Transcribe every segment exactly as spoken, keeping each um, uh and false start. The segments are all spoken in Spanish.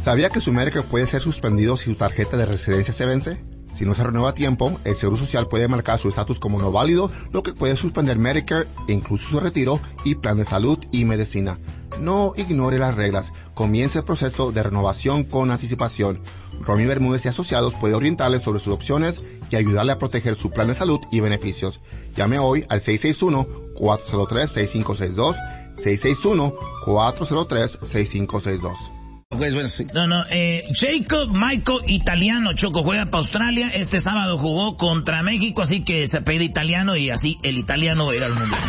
¿Sabía que su Medicare puede ser suspendido si su tarjeta de residencia se vence? Si no se renueva a tiempo, el Seguro Social puede marcar su estatus como no válido, lo que puede suspender Medicare, incluso su retiro y plan de salud y medicina. No ignore las reglas. Comience el proceso de renovación con anticipación. Romy Bermúdez y Asociados puede orientarle sobre sus opciones y ayudarle a proteger su plan de salud y beneficios. Llame hoy al seis seis uno, cuatro cero tres, seis cinco seis dos, seis seis uno, cuatro cero tres, seis cinco seis dos. Pues bueno, sí. No, no, eh, Jacob Michael Italiano, Choco, juega para Australia. Este sábado jugó contra México, así que se pide italiano y así el italiano va a ir al mundial.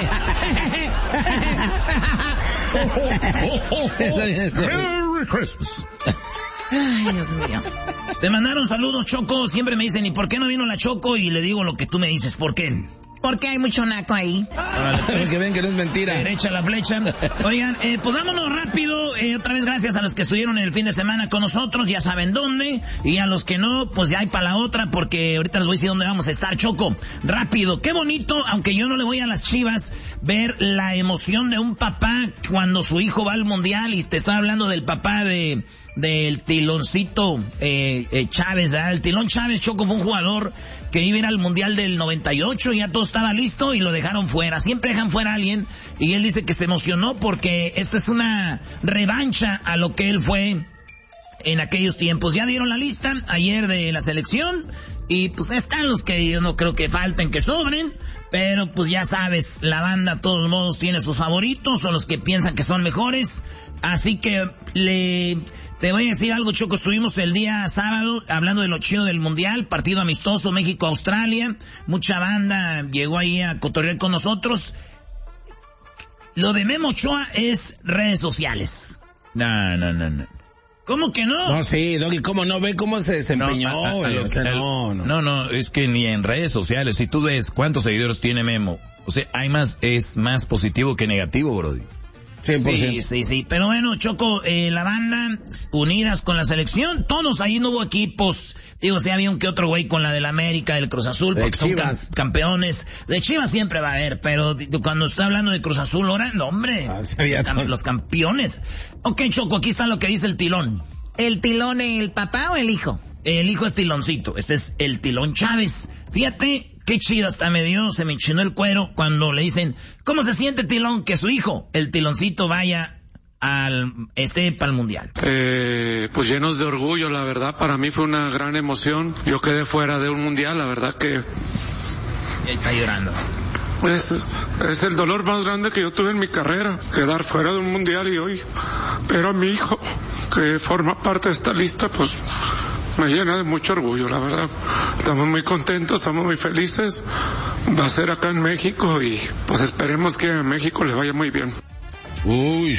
Merry Christmas. Ay, Dios mío. Te mandaron saludos, Choco. Siempre me dicen, ¿y por qué no vino la Choco? Y le digo lo que tú me dices, ¿por qué? Porque hay mucho naco ahí. Para que ven que no es mentira. Derecha la flecha. Oigan, eh, pues vámonos rápido. Eh, otra vez gracias a los que estuvieron el fin de semana con nosotros. Ya saben dónde. Y a los que no, pues ya hay para la otra. Porque ahorita les voy a decir dónde vamos a estar, Choco. Rápido. Qué bonito, aunque yo no le voy a las Chivas, ver la emoción de un papá cuando su hijo va al mundial. Y te estoy hablando del papá de... del Tiloncito eh, eh, Chávez, ¿verdad? El Tilón Chávez, Choco, fue un jugador que iba a ir al Mundial del noventa y ocho, ya todo estaba listo y lo dejaron fuera. Siempre dejan fuera a alguien y él dice que se emocionó porque esta es una revancha a lo que él fue en aquellos tiempos. Ya dieron la lista ayer de la selección y pues están los que yo no creo que falten, que sobren, pero pues ya sabes, la banda de todos modos tiene sus favoritos o los que piensan que son mejores, así que le... Te voy a decir algo, Choco, estuvimos el día sábado hablando de lo chido del Mundial, partido amistoso México-Australia, mucha banda llegó ahí a cotorrear con nosotros. Lo de Memo Ochoa es redes sociales. No, no, no, no. ¿Cómo que no? No, sí, Doggy, ¿cómo no? Ve cómo se desempeñó. No, a, a, a, o sea, no, no. no, no, es que ni en redes sociales, si tú ves cuántos seguidores tiene Memo, o sea, hay más, es más positivo que negativo, brody. cien por ciento. Sí, sí, sí. Pero bueno, Choco, eh, la banda unidas con la selección, todos ahí no hubo equipos. Digo, sí había un que otro güey con la del América, del Cruz Azul, porque de son Chivas. cam- campeones. De Chivas siempre va a haber, pero d- cuando está hablando de Cruz Azul, ahora, no, hombre, Ah, sí había los, cam- todos. los campeones. Ok, Choco, aquí está lo que dice el Tilón. ¿El Tilón, el papá o el hijo? El hijo es Tiloncito, este es el Tilón Chávez. Fíjate, qué chido hasta me dio, se me enchinó el cuero cuando le dicen, ¿cómo se siente Tilón que su hijo, el Tiloncito, vaya al, esté para el mundial? Eh, pues llenos de orgullo, la verdad, para mí fue una gran emoción. Yo quedé fuera de un mundial, la verdad que Y ahí está llorando. pues, es el dolor más grande que yo tuve en mi carrera, quedar fuera de un mundial y hoy, pero a mi hijo, que forma parte de esta lista, pues me llena de mucho orgullo, la verdad. Estamos muy contentos, estamos muy felices. Va a ser acá en México y pues esperemos que a México le vaya muy bien. Uy.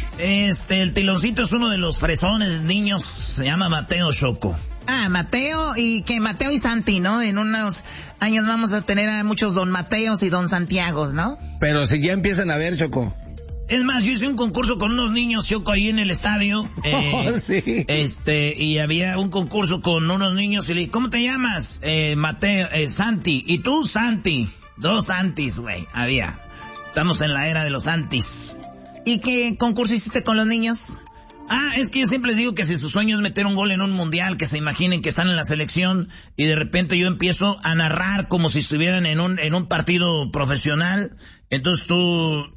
Este, el Tiloncito es uno de los fresones niños, se llama Mateo, Choco. Ah, Mateo y que Mateo y Santi, ¿no? En unos años vamos a tener a muchos don Mateos y don Santiagos, ¿no? Pero si ya empiezan a ver, Choco. Es más, yo hice un concurso con unos niños, Choco, ahí en el estadio. Eh, Oh, sí. Este, y había un concurso con unos niños y le dije, ¿cómo te llamas? Eh, Mateo, eh, Santi. ¿Y tú, Santi? Dos Santis, güey, había. Estamos en la era de los Santis. ¿Y qué concurso hiciste con los niños? Ah, es que yo siempre les digo que si su sueño es meter un gol en un mundial, que se imaginen que están en la selección y de repente yo empiezo a narrar como si estuvieran en un, en un partido profesional. Entonces tú,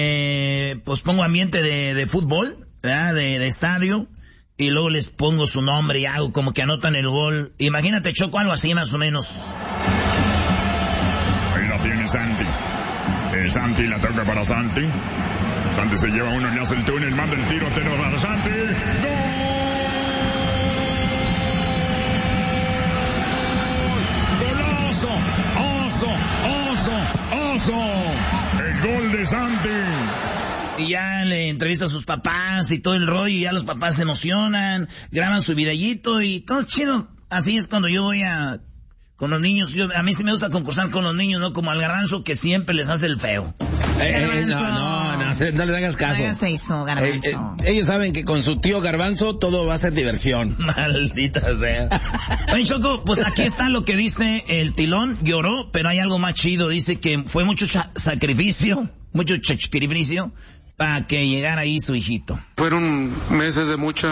eh, pues pongo ambiente de, de fútbol, ¿verdad? De, de estadio. Y luego les pongo su nombre y hago como que anotan el gol. Imagínate, Choco, algo así más o menos. Ahí la tiene Santi. Eh, Santi la toca para Santi. Santi se lleva uno, le hace el túnel, manda el tiro, te lo da Santi. ¡Gol! ¡Golazo! ¡Oso! ¡Oso! ¡Oso! El gol de Santi. Y ya le entrevista a sus papás y todo el rollo, y ya los papás se emocionan, graban su videíto y todo es chido. Así es cuando yo voy a... con los niños, yo, a mí sí me gusta concursar con los niños, no como al Garbanzo que siempre les hace el feo. Eh, eh, no, no, no, no le hagas caso. No hagas eso, Garbanzo. Eh, eh, ellos saben que con su tío Garbanzo todo va a ser diversión. Maldita sea. Oye, Choco, pues aquí está lo que dice el Tilón. Lloró, pero hay algo más chido. Dice que fue mucho cha- sacrificio, mucho sacrificio para que llegara ahí su hijito. Fueron meses de mucha